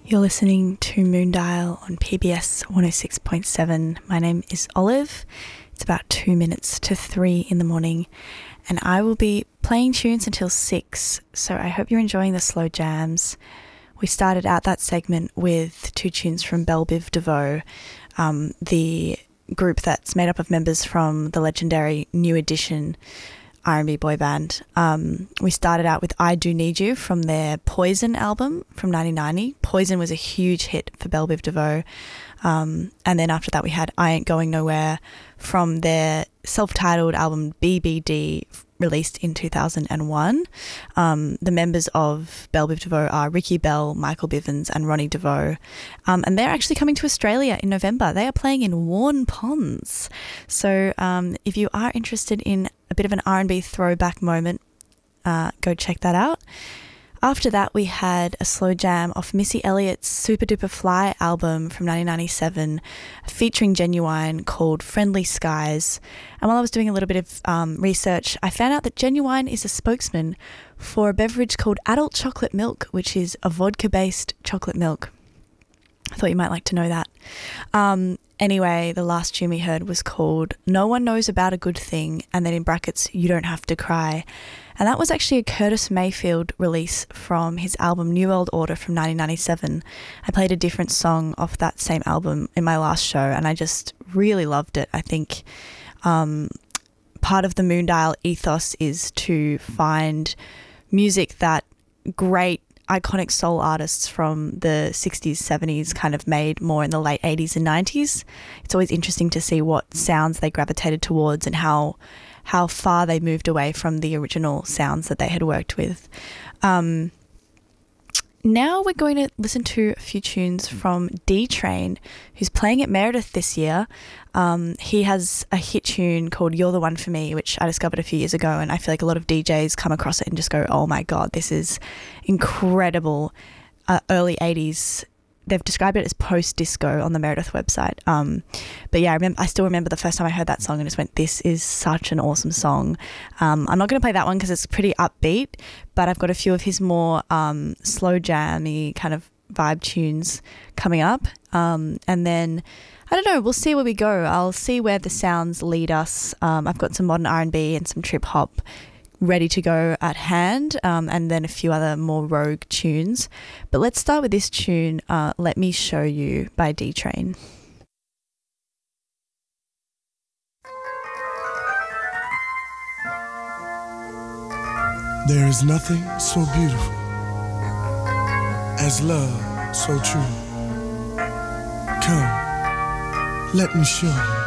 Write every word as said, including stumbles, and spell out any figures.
You're listening to Moondial on P B S one oh six point seven. My name is Olive. It's about two minutes to three in the morning, and I will be playing tunes until six, so I hope you're enjoying the slow jams. We started out that segment with two tunes from Belle Biv DeVoe, um, the group that's made up of members from the legendary New Edition R and B boy band. Um, we started out with I Do Need You from their Poison album from nineteen ninety. Poison was a huge hit for Belle Biv DeVoe. Um, and then after that we had I Ain't Going Nowhere from their self-titled album B B D, released in two thousand one. Um, the members of Belle Biv DeVoe are Ricky Bell, Michael Bivins and Ronnie DeVoe. Um, and they're actually coming to Australia in November. They are playing in Warn Ponds. So um, if you are interested in a bit of an R and B throwback moment, uh, go check that out. After that, we had a slow jam off Missy Elliott's Super Duper Fly album from nineteen ninety-seven, featuring Genuine, called Friendly Skies. And while I was doing a little bit of um, research, I found out that Genuine is a spokesman for a beverage called Adult Chocolate Milk, which is a vodka-based chocolate milk. I thought you might like to know that. Um, anyway, the last tune we heard was called No One Knows About a Good Thing, and then in brackets, You Don't Have to Cry. And that was actually a Curtis Mayfield release from his album New World Order from nineteen ninety-seven. I played a different song off that same album in my last show, and I just really loved it. I think um, part of the Moondial ethos is to find music that great iconic soul artists from the sixties, seventies kind of made more in the late eighties and nineties. It's always interesting to see what sounds they gravitated towards and how how far they moved away from the original sounds that they had worked with. Um, now we're going to listen to a few tunes from D-Train, who's playing at Meredith this year. Um, he has a hit tune called You're the One for Me, which I discovered a few years ago, and I feel like a lot of D Js come across it and just go, oh my God, this is incredible. Uh, early eighties. They've described it as post-disco on the Meredith website. Um, but yeah, I remember. I still remember the first time I heard that song and just went, this is such an awesome song. Um, I'm not going to play that one because it's pretty upbeat, but I've got a few of his more um, slow jammy kind of vibe tunes coming up. Um, and then, I don't know, we'll see where we go. I'll see where the sounds lead us. Um, I've got some modern R and B and some trip hop ready to go at hand, um, and then a few other more rogue tunes. But let's start with this tune, uh, Let Me Show You by D-Train. There is nothing so beautiful as love so true. Come, let me show you.